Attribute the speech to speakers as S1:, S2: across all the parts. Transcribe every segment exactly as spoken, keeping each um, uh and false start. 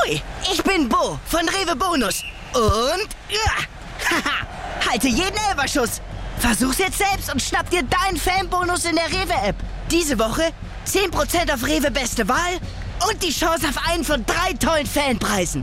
S1: Ahoi, ich bin Bo von Rewe Bonus. Und, ja, haha, halte jeden Elferschuss. Versuch's jetzt selbst und schnapp dir deinen Fanbonus in der Rewe-App. Diese Woche zehn Prozent auf Rewe Beste Wahl und die Chance auf einen von drei tollen Fanpreisen.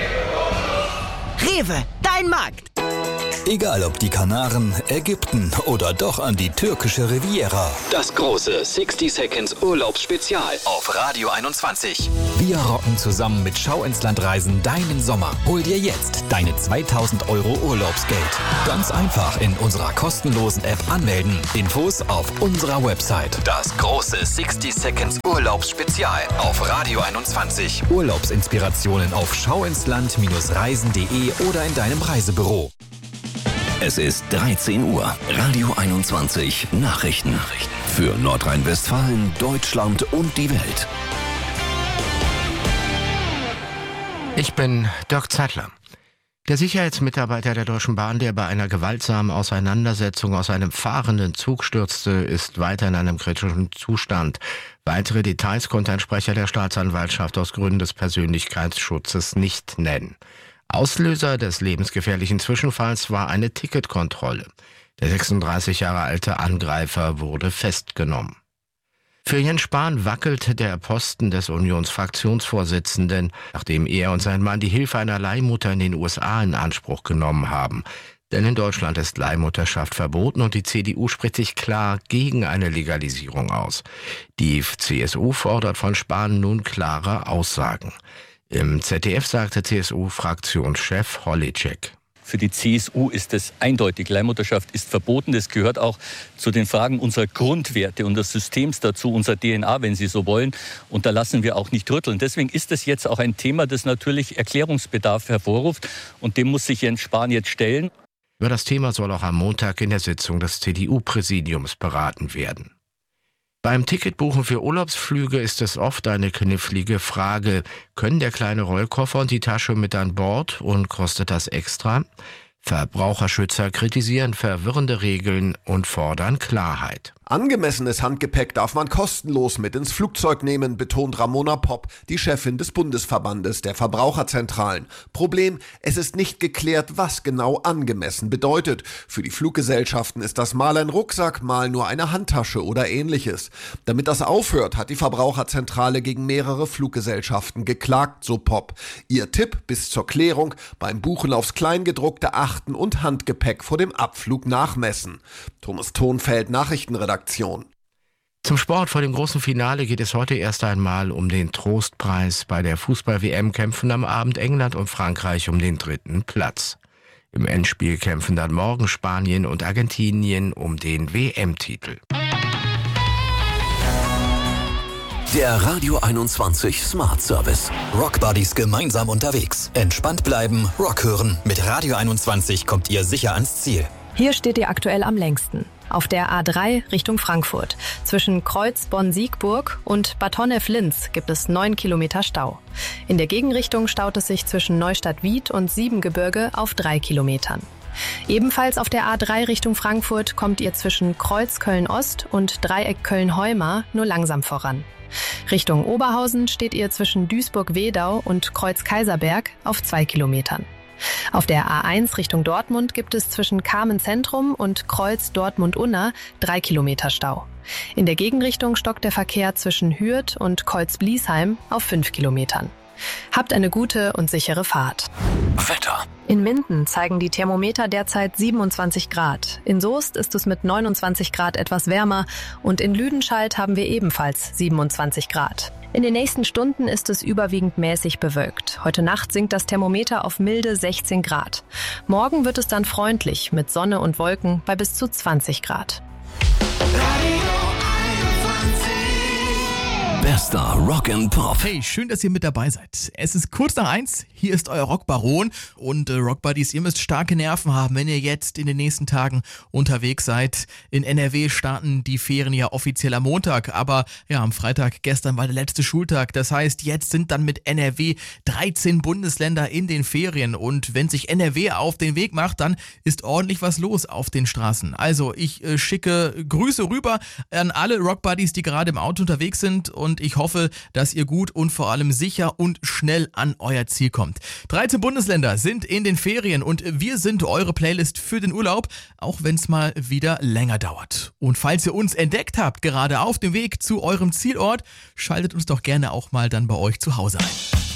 S1: Rewe, dein Markt.
S2: Egal ob die Kanaren, Ägypten oder doch an die türkische Riviera.
S3: Das große sixty Seconds Urlaubsspezial auf Radio einundzwanzig.
S2: Wir rocken zusammen mit Schau ins Land Reisen deinen Sommer. Hol dir jetzt deine zweitausend Euro Urlaubsgeld. Ganz einfach in unserer kostenlosen App anmelden. Infos auf unserer Website.
S3: Das große sixty Seconds Urlaubsspezial auf Radio einundzwanzig.
S2: Urlaubsinspirationen auf schauinsland Reisen punkt de oder in deinem Reisebüro.
S3: Es ist dreizehn Uhr. Radio einundzwanzig Nachrichten. Für Nordrhein-Westfalen, Deutschland und die Welt.
S4: Ich bin Dirk Zeitler. Der Sicherheitsmitarbeiter der Deutschen Bahn, der bei einer gewaltsamen Auseinandersetzung aus einem fahrenden Zug stürzte, ist weiter in einem kritischen Zustand. Weitere Details konnte ein Sprecher der Staatsanwaltschaft aus Gründen des Persönlichkeitsschutzes nicht nennen. Auslöser des lebensgefährlichen Zwischenfalls war eine Ticketkontrolle. Der sechsunddreißig Jahre alte Angreifer wurde festgenommen. Für Jens Spahn wackelt der Posten des Unionsfraktionsvorsitzenden, nachdem er und sein Mann die Hilfe einer Leihmutter in den U S A in Anspruch genommen haben. Denn in Deutschland ist Leihmutterschaft verboten und die C D U spricht sich klar gegen eine Legalisierung aus. Die C S U fordert von Spahn nun klare Aussagen. Im Z D F sagte C S U-Fraktionschef Holitschek.
S5: Für die C S U ist es eindeutig, Leihmutterschaft ist verboten. Das gehört auch zu den Fragen unserer Grundwerte und des Systems dazu, unserer D N A, wenn Sie so wollen. Und da lassen wir auch nicht rütteln. Deswegen ist es jetzt auch ein Thema, das natürlich Erklärungsbedarf hervorruft. Und dem muss sich Jens Spahn jetzt stellen.
S4: Über das Thema soll auch am Montag in der Sitzung des C D U-Präsidiums beraten werden. Beim Ticketbuchen für Urlaubsflüge ist es oft eine knifflige Frage. Können der kleine Rollkoffer und die Tasche mit an Bord und kostet das extra? Verbraucherschützer kritisieren verwirrende Regeln und fordern Klarheit.
S6: Angemessenes Handgepäck darf man kostenlos mit ins Flugzeug nehmen, betont Ramona Popp, die Chefin des Bundesverbandes der Verbraucherzentralen. Problem, es ist nicht geklärt, was genau angemessen bedeutet. Für die Fluggesellschaften ist das mal ein Rucksack, mal nur eine Handtasche oder ähnliches. Damit das aufhört, hat die Verbraucherzentrale gegen mehrere Fluggesellschaften geklagt, so Popp. Ihr Tipp bis zur Klärung: beim Buchen aufs Kleingedruckte achten und Handgepäck vor dem Abflug nachmessen. Thomas Thonfeld, Nachrichtenredaktion.
S4: Zum Sport. Vor dem großen Finale geht es heute erst einmal um den Trostpreis. Bei der Fußball-W M kämpfen am Abend England und Frankreich um den dritten Platz. Im Endspiel kämpfen dann morgen Spanien und Argentinien um den W M-Titel.
S3: Der Radio einundzwanzig Smart Service.
S2: Rock Buddies gemeinsam unterwegs. Entspannt bleiben, Rock hören. Mit Radio einundzwanzig kommt ihr sicher ans Ziel.
S7: Hier steht ihr aktuell am längsten. Auf der A drei Richtung Frankfurt. Zwischen Kreuz Bonn-Siegburg und Bad Honnef-Linz gibt es neun Kilometer Stau. In der Gegenrichtung staut es sich zwischen Neustadt-Wied und Siebengebirge auf drei Kilometern. Ebenfalls auf der A drei Richtung Frankfurt kommt ihr zwischen Kreuz Köln-Ost und Dreieck Köln-Heumar nur langsam voran. Richtung Oberhausen steht ihr zwischen Duisburg-Wedau und Kreuz Kaiserberg auf zwei Kilometern. Auf der A eins Richtung Dortmund gibt es zwischen Kamen Zentrum und Kreuz Dortmund-Unna drei Kilometer Stau. In der Gegenrichtung stockt der Verkehr zwischen Hürth und Keutz-Bliesheim auf fünf Kilometern. Habt eine gute und sichere Fahrt.
S3: Wetter.
S7: In Minden zeigen die Thermometer derzeit siebenundzwanzig Grad. In Soest ist es mit neunundzwanzig Grad etwas wärmer und in Lüdenscheid haben wir ebenfalls siebenundzwanzig Grad. In den nächsten Stunden ist es überwiegend mäßig bewölkt. Heute Nacht sinkt das Thermometer auf milde sechzehn Grad. Morgen wird es dann freundlich mit Sonne und Wolken bei bis zu zwanzig Grad.
S3: Bester Rock and Pop.
S8: Hey, schön, dass ihr mit dabei seid. Es ist kurz nach eins, hier ist euer Rockbaron und äh, Rockbuddies, ihr müsst starke Nerven haben, wenn ihr jetzt in den nächsten Tagen unterwegs seid. In N R W starten die Ferien ja offiziell am Montag, aber ja, am Freitag gestern war der letzte Schultag. Das heißt, jetzt sind dann mit N R W dreizehn Bundesländer in den Ferien und wenn sich N R W auf den Weg macht, dann ist ordentlich was los auf den Straßen. Also ich äh, schicke Grüße rüber an alle Rockbuddies, die gerade im Auto unterwegs sind und ich ich hoffe, dass ihr gut und vor allem sicher und schnell an euer Ziel kommt. dreizehn Bundesländer sind in den Ferien und wir sind eure Playlist für den Urlaub, auch wenn es mal wieder länger dauert. Und falls ihr uns entdeckt habt, gerade auf dem Weg zu eurem Zielort, schaltet uns doch gerne auch mal dann bei euch zu Hause ein.